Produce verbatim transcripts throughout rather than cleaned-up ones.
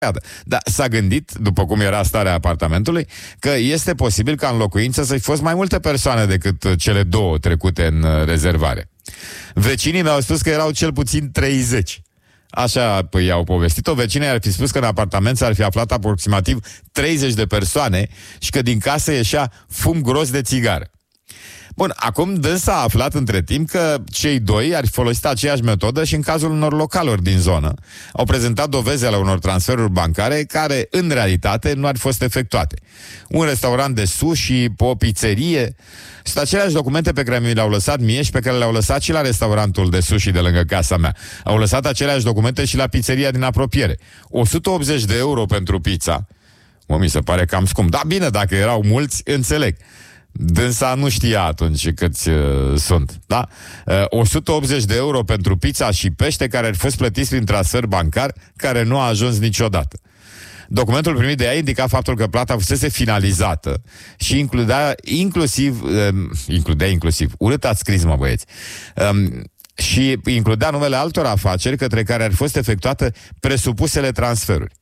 Dar s-a gândit, după cum era starea apartamentului, că este posibil ca în locuință să-i fost mai multe persoane decât cele două trecute în rezervare. Vecinii mi-au spus că erau cel puțin treizeci. Așa păi i-au povestit-o. Vecinii ar fi spus că în apartament s-ar fi aflat aproximativ treizeci de persoane și că din casă ieșea fum gros de țigară. Bun, acum dânsa a aflat între timp că cei doi ar fi folosit aceeași metodă și în cazul unor localuri din zonă. Au prezentat dovezi ale unor transferuri bancare care, în realitate, nu ar fi fost efectuate. Un restaurant de sushi, o pizzerie. Sunt aceleași documente pe care mi le-au lăsat mie și pe care le-au lăsat și la restaurantul de sushi de lângă casa mea. Au lăsat aceleași documente și la pizzeria din apropiere. o sută optzeci de euro pentru pizza. Mă, mi se pare cam scump. Da, bine, dacă erau mulți, înțeleg. Dânsa nu știa atunci câți uh, sunt, da? Uh, o sută optzeci de euro pentru pizza și pește care ar fi fost plătiți prin transfer bancar, care nu a ajuns niciodată. Documentul primit de ea indica faptul că plata fusese finalizată și includea inclusiv, uh, includea inclusiv, urât ați scris, mă băieți, um, și includea numele altor afaceri către care ar fi fost efectuate presupusele transferuri.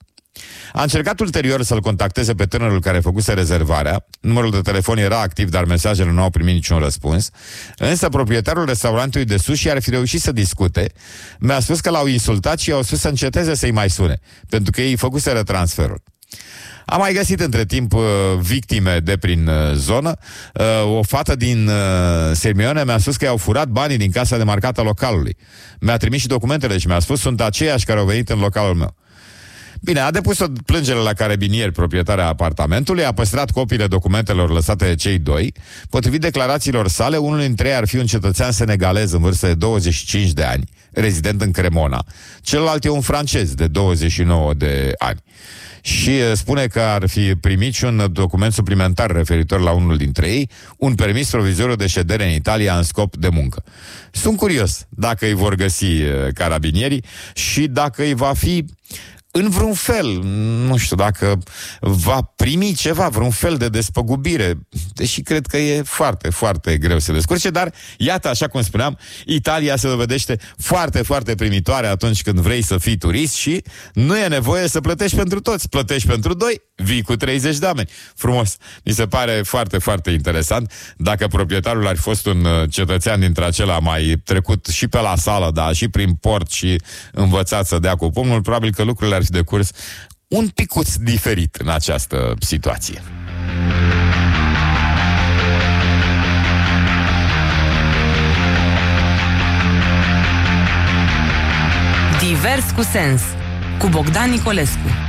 A încercat ulterior să-l contacteze pe tânărul care făcuse rezervarea. Numărul de telefon era activ, dar mesajele nu au primit niciun răspuns. Însă proprietarul restaurantului de sushi ar fi reușit să discute. Mi-a spus că l-au insultat și i-au spus să înceteze să-i mai sune, pentru că ei făcuseră transferul. Am mai găsit între timp uh, victime de prin uh, zonă. Uh, o fată din uh, Sirmione mi-a spus că i-au furat banii din casa de marcată localului. Mi-a trimis și documentele și mi-a spus sunt aceiași care au venit în localul meu. Bine, a depus o plângere la carabinieri proprietarea apartamentului, a păstrat copiile documentelor lăsate de cei doi. Potrivit declarațiilor sale, unul dintre ei ar fi un cetățean senegalez în vârstă de douăzeci și cinci de ani, rezident în Cremona. Celălalt e un francez de douăzeci și nouă de ani. Și spune că ar fi primit și un document suplimentar referitor la unul dintre ei, un permis provizoriu de ședere în Italia în scop de muncă. Sunt curios dacă îi vor găsi carabinierii și dacă îi va fi în vreun fel, nu știu, dacă va primi ceva, vreun fel de despăgubire, deși cred că e foarte, foarte greu să descurce, dar iată, așa cum spuneam, Italia se dovedește foarte, foarte primitoare atunci când vrei să fii turist și nu e nevoie să plătești pentru toți, plătești pentru doi, vii cu treizeci de oameni. Frumos, mi se pare foarte, foarte interesant. Dacă proprietarul ar fi fost un cetățean dintre acela mai trecut și pe la sală, da, și prin port și învățat să dea cu pumnul, probabil că lucrurile ar fi de curs un picuț diferit în această situație. Divers cu sens, cu Bogdan Nicolescu.